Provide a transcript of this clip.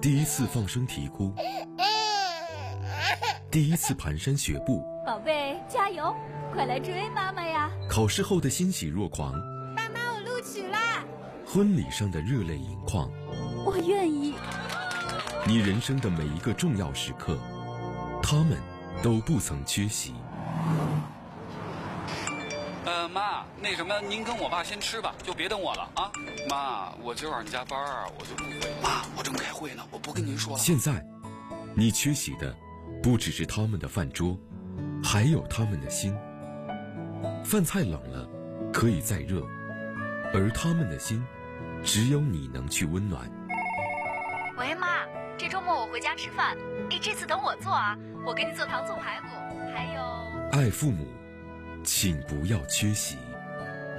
第一次放声啼哭，第一次蹒跚学步， 宝贝加油，快来追妈妈呀！ 考试后的欣喜若狂， 爸妈我录取啦！ 婚礼上的热泪盈眶， 我愿意。 你人生的每一个重要时刻，他们都不曾缺席。 妈，那什么，您跟我爸先吃吧，就别等我了啊。妈，我今晚上加班啊，我就不回。妈，我正开会呢，我不跟您说了。 现在，你缺席的不只是他们的饭桌，还有他们的心。饭菜冷了，可以再热，而他们的心，只有你能去温暖。 喂，妈，这周末我回家吃饭，这次等我做啊，我给你做糖醋排骨，还有…… 爱父母，请不要缺席。